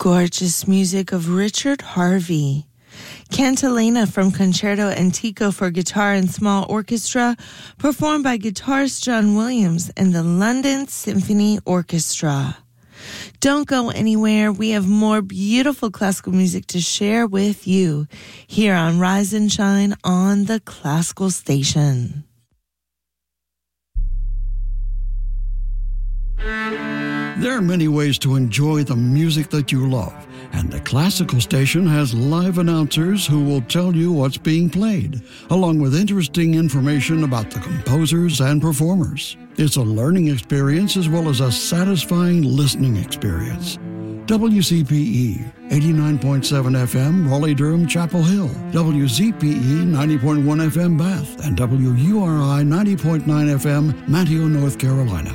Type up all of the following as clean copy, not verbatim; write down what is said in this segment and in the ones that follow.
Gorgeous music of Richard Harvey. Cantilena from Concerto Antico for Guitar and Small Orchestra, performed by guitarist John Williams and the London Symphony Orchestra. Don't go anywhere. We have more beautiful classical music to share with you here on Rise and Shine on the Classical Station. There are many ways to enjoy the music that you love, and the Classical Station has live announcers who will tell you what's being played, along with interesting information about the composers and performers. It's a learning experience as well as a satisfying listening experience. WCPE 89.7 FM, Raleigh-Durham, Chapel Hill. WZPE 90.1 FM, Bath. And WURI 90.9 FM, Manteo, North Carolina.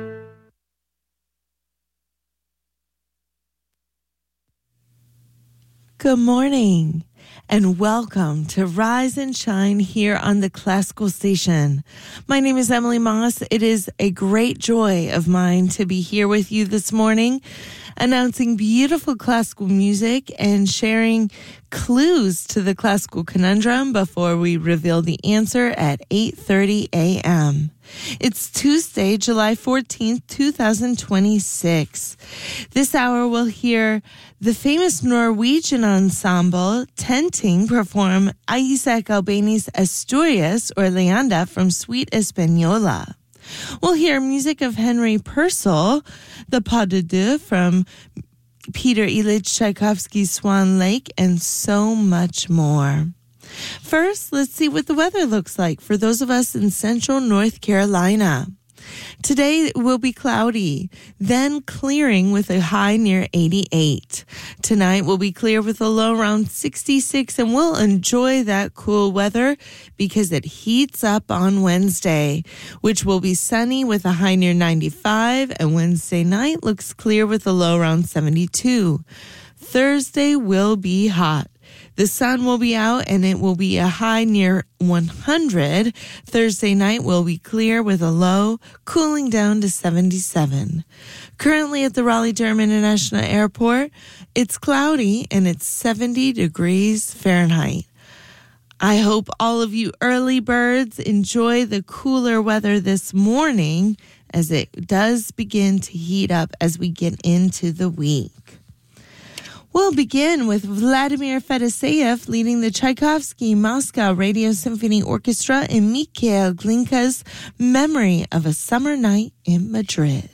Good morning and welcome to Rise and Shine here on the Classical Station. My name is Emily Moss. It is a great joy of mine to be here with you this morning, announcing beautiful classical music and sharing clues to the classical conundrum before we reveal the answer at 8:30 a.m. It's Tuesday, July 14th, 2026. This hour we'll hear the famous Norwegian ensemble Tenting perform Isaac Albeni's Asturias or Leanda from Suite Española. We'll hear music of Henry Purcell, the Pas de Deux from Peter Ilyich Tchaikovsky's Swan Lake, and so much more. First, let's see what the weather looks like for those of us in central North Carolina. Today it will be cloudy, then clearing with a high near 88. Tonight will be clear with a low around 66, and we'll enjoy that cool weather because it heats up on Wednesday, which will be sunny with a high near 95, and Wednesday night looks clear with a low around 72. Thursday will be hot. The sun will be out and it will be a high near 100. Thursday night will be clear with a low, cooling down to 77. Currently at the Raleigh-Durham International Airport, it's cloudy and it's 70 degrees Fahrenheit. I hope all of you early birds enjoy the cooler weather this morning as it does begin to heat up as we get into the week. We'll begin with Vladimir Fedoseev leading the Tchaikovsky Moscow Radio Symphony Orchestra in Mikhail Glinka's Memory of a Summer Night in Madrid.